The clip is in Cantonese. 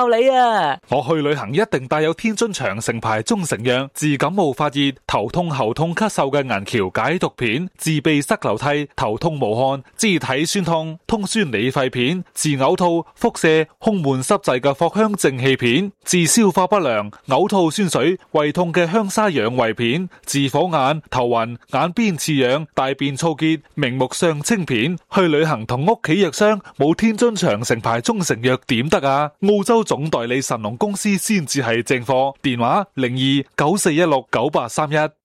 你啊！ 我去旅行一定帶有天津長城牌中成藥，治感冒發熱、頭痛喉痛咳嗽嘅銀橋解毒片，治鼻塞流涕、頭痛無汗、肢體酸痛、通酸理肺片，治嘔吐、腹瀉、胸悶濕滯嘅藿香正氣片，治消化不良、嘔吐酸水、胃痛嘅香砂養胃片，治火眼、頭暈、眼邊刺癢、大便燥結、明目上清片。去旅行同屋企藥商冇天津長城牌中成藥點得啊？澳洲總代理神龍公司先至係正貨，電話0294169831。